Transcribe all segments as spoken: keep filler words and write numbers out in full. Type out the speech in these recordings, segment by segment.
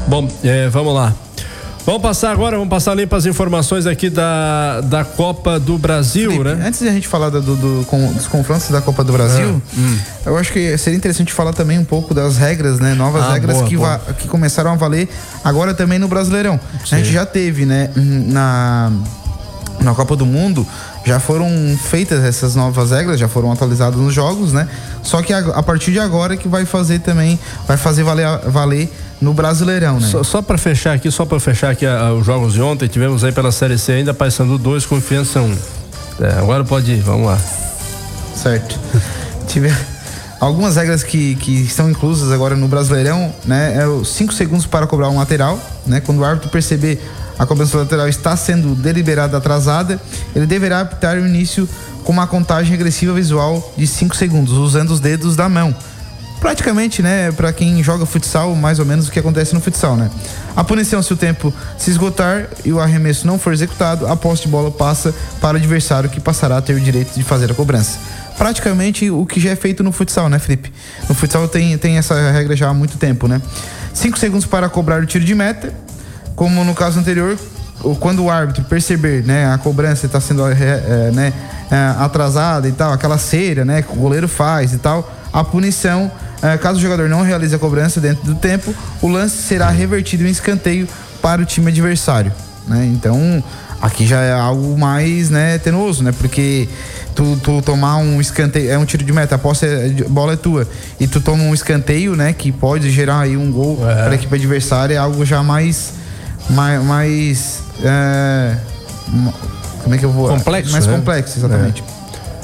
Bom, é, vamos lá. Vamos passar agora, vamos passar limpo as informações aqui da, da Copa do Brasil, Felipe, né? Antes de a gente falar do, do, com, dos confrontos da Copa do Brasil, ah, hum. eu acho que seria interessante falar também um pouco das regras, né? Novas ah, regras boa, que, boa. Va, que começaram a valer agora também no Brasileirão. Sim. A gente já teve, né? Na, na Copa do Mundo, já foram feitas essas novas regras, já foram atualizadas nos jogos, né? Só que a, a partir de agora que vai fazer também, vai fazer valer, valer no Brasileirão, né? Só, só para fechar aqui, só para fechar aqui a, a, os jogos de ontem, tivemos aí pela Série C ainda Paysandu dois, Confiança um. É, agora pode ir, vamos lá. Certo. Tive algumas regras que, que estão inclusas agora no Brasileirão, né? É os cinco segundos para cobrar um lateral, né? Quando o árbitro perceber a cobrança lateral está sendo deliberada atrasada, ele deverá apitar o início com uma contagem regressiva visual de cinco segundos, usando os dedos da mão. Praticamente, né, para quem joga futsal, mais ou menos o que acontece no futsal, né? A punição, se o tempo se esgotar e o arremesso não for executado, a posse de bola passa para o adversário, que passará a ter o direito de fazer a cobrança. Praticamente o que já é feito no futsal, né, Felipe? No futsal tem, tem essa regra já há muito tempo, né? cinco segundos para cobrar o tiro de meta, como no caso anterior, quando o árbitro perceber, né, a cobrança está sendo é, né, atrasada e tal, aquela cera, né, que o goleiro faz e tal, a punição, caso o jogador não realize a cobrança dentro do tempo, o lance será revertido em escanteio para o time adversário, né? Então, aqui já é algo mais, né, tenoso, né? Porque tu, tu tomar um escanteio, é um tiro de meta, a posse, a bola é tua, e tu toma um escanteio, né, que pode gerar aí um gol é. para a equipe adversária, é algo já mais, mais, mais é, como é que eu vou? Complexo, mais né? complexo, exatamente. É.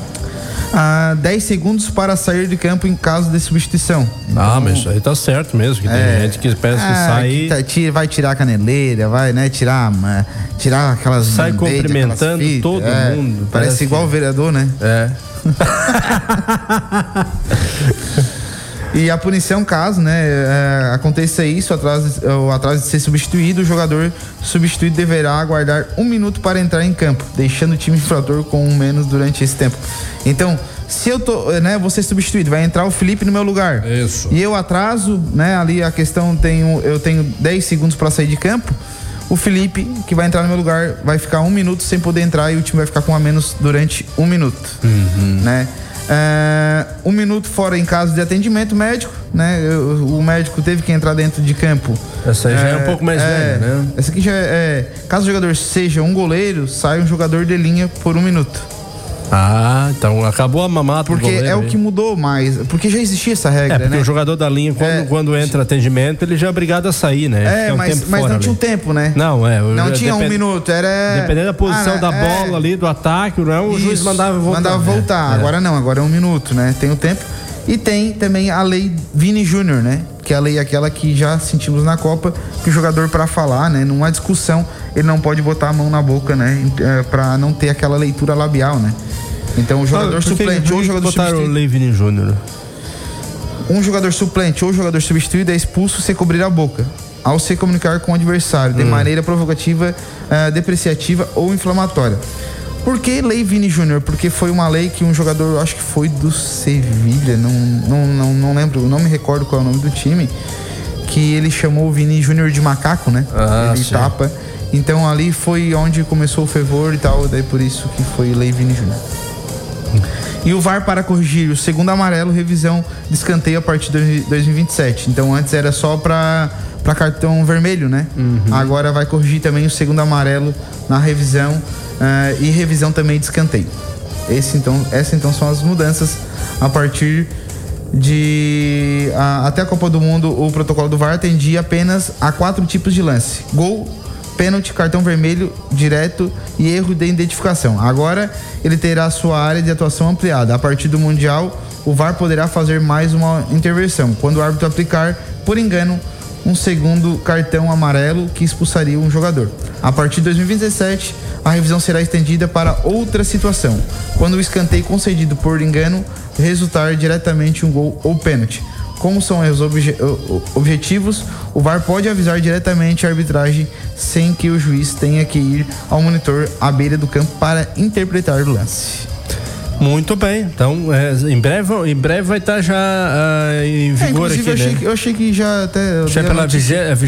Ah, dez segundos para sair de campo em caso de substituição. Então, ah, mas isso aí tá certo mesmo, que tem é, gente que pensa que ah, sai... Que tá, tira, vai tirar a caneleira, vai, né, tirar, tirar aquelas... Sai cumprimentando fitas, todo é, mundo. Parece, parece igual o vereador, né? É. E a punição, caso, né, é, aconteça isso, atrás, ou atrás de ser substituído, o jogador substituído deverá aguardar um minuto para entrar em campo, deixando o time infrator com um menos durante esse tempo. Então, se eu tô, né, vou ser substituído, vai entrar o Felipe no meu lugar. Isso. E eu atraso, né, ali a questão, tenho, eu tenho dez segundos para sair de campo, o Felipe, que vai entrar no meu lugar, vai ficar um minuto sem poder entrar e o time vai ficar com um a menos durante um minuto, uhum. né? É, um minuto fora em caso de atendimento médico, né? O, o médico teve que entrar dentro de campo. Essa aí já é, é um pouco mais é, velha, né? Essa aqui já é, é. Caso o jogador seja um goleiro, sai um jogador de linha por um minuto. Ah, então acabou a mamata. Porque goleiro, é o que mudou mais. Porque já existia essa regra, é, porque né? o jogador da linha, quando, é, quando entra atendimento, ele já é obrigado a sair, né? É, um mas, mas não ali. tinha um tempo, né? Não, é. Não tinha depend... um minuto, era... Dependendo da posição ah, da é... bola ali, do ataque, não, o Isso, juiz mandava voltar. Mandava voltar, é. agora não, agora é um minuto, né? Tem o tempo. E tem também a lei Vini Júnior, né? Que é a lei aquela que já sentimos na Copa, que o jogador, para falar, né? Numa discussão, ele não pode botar a mão na boca, né? Pra não ter aquela leitura labial, né? Então o jogador ah, suplente ou o jogador substituído. Lei Vini Júnior. Um jogador suplente ou jogador substituído é expulso se cobrir a boca ao se comunicar com o adversário de hum. maneira provocativa, uh, depreciativa ou inflamatória. Por que Lei Vini Júnior? Porque foi uma lei que um jogador, acho que foi do Sevilha, não, não, não, não lembro, não me recordo qual é o nome do time, que ele chamou o Vini Júnior de macaco, né? Ah, ele sim. tapa. Então ali foi onde começou o fervor e tal, daí por isso que foi Lei Vini Júnior. E o V A R para corrigir o segundo amarelo, revisão de escanteio a partir de dois mil e vinte e sete. Então antes era só para para cartão vermelho, né? Uhum. Agora vai corrigir também o segundo amarelo na revisão uh, e revisão também de escanteio. Esse, então, essas então são as mudanças a partir de... A, até a Copa do Mundo, o protocolo do V A R atendia apenas a quatro tipos de lance: gol, pênalti, cartão vermelho direto e erro de identificação. Agora ele terá sua área de atuação ampliada. A partir do Mundial, o V A R poderá fazer mais uma intervenção, quando o árbitro aplicar, por engano, um segundo cartão amarelo que expulsaria um jogador. A partir de dois mil e vinte e sete, a revisão será estendida para outra situação, quando o escanteio concedido por engano resultar diretamente um gol ou pênalti. Como são os obje- objetivos, o V A R pode avisar diretamente a arbitragem sem que o juiz tenha que ir ao monitor à beira do campo para interpretar o lance. Muito bem, então é, em, breve, em breve vai estar já uh, em vigor é, aqui, eu achei, né? eu achei que já até... Já pela vigésima